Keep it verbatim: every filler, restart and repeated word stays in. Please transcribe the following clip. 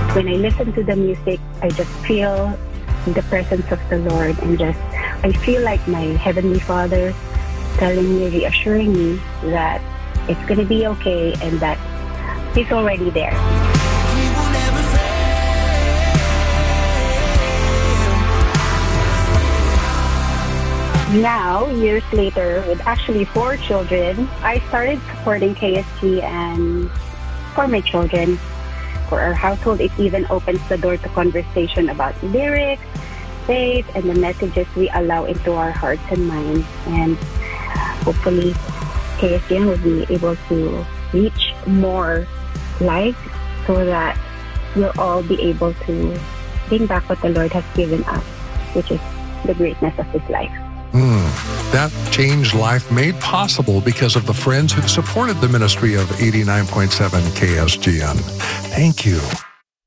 When I listen to the music, I just feel the presence of the Lord, and just I feel like my Heavenly Father telling me, reassuring me that it's going to be okay and that He's already there. Now, years later, with actually four children, I started supporting K S G, and for my children, for our household, it even opens the door to conversation about lyrics, faith, and the messages we allow into our hearts and minds. And hopefully, K S G N will be able to reach more lives so that we'll all be able to bring back what the Lord has given us, which is the greatness of His life. Mm, that changed life made possible because of the friends who supported the ministry of eighty-nine point seven K S G N. Thank you.